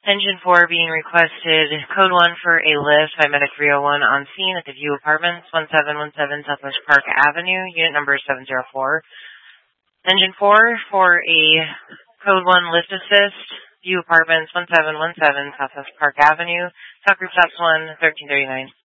Engine 4 being requested. Code 1 for a lift by Medic 301 on scene at the View Apartments, 1717 Southwest Park Avenue, unit number 704. Engine 4 for a Code 1 lift assist, View Apartments, 1717 Southwest Park Avenue, Top Group Stops 1, 1339.